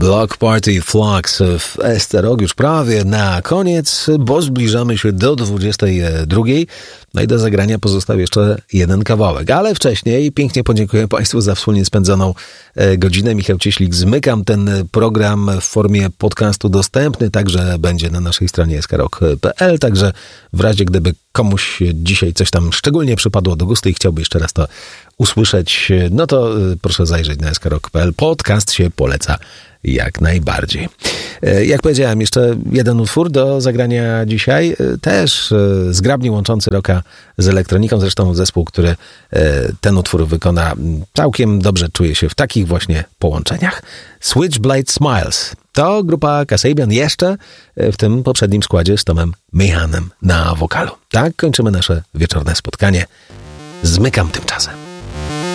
Block Party Flux w Esterog już prawie na koniec, bo zbliżamy się do 22. No i do zagrania pozostał jeszcze jeden kawałek. Ale wcześniej pięknie podziękuję Państwu za wspólnie spędzoną godzinę. Michał Cieślik. Zmykam ten program w formie podcastu dostępny, także będzie na naszej stronie skrok.pl, także w razie gdyby komuś dzisiaj coś tam szczególnie przypadło do gustu i chciałby jeszcze raz to usłyszeć, no to proszę zajrzeć na skrok.pl. Podcast się poleca jak najbardziej. Jak powiedziałem, jeszcze jeden utwór do zagrania dzisiaj, też zgrabnie łączący rocka z elektroniką, zresztą zespół, który ten utwór wykona, całkiem dobrze czuje się w takich właśnie połączeniach. Switchblade Smiles to grupa Kasabian jeszcze w tym poprzednim składzie z Tomem Meehanem na wokalu. Tak kończymy nasze wieczorne spotkanie. Zmykam tymczasem.